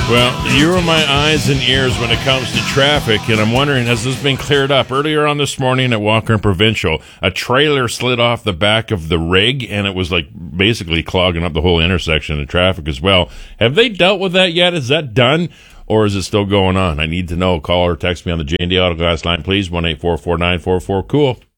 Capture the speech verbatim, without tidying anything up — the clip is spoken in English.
Well, you are my eyes and ears when it comes to traffic, and I'm wondering, has this been cleared up? Earlier on this morning at Walker and Provincial, a trailer slid off the back of the rig, and it was like basically clogging up the whole intersection of traffic as well. Have they dealt with that yet? Is that done, or is it still going on? I need to know. Call or text me on the J and D Autoglass line, please, one eight four four nine four four cool.